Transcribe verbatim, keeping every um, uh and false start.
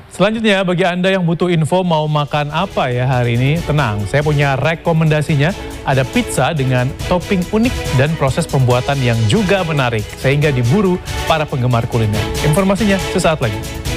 Selanjutnya, bagi Anda yang butuh info mau makan apa ya hari ini, tenang, saya punya rekomendasinya. Ada pizza dengan topping unik dan proses pembuatan yang juga menarik, sehingga diburu para penggemar kuliner. Informasinya sesaat lagi.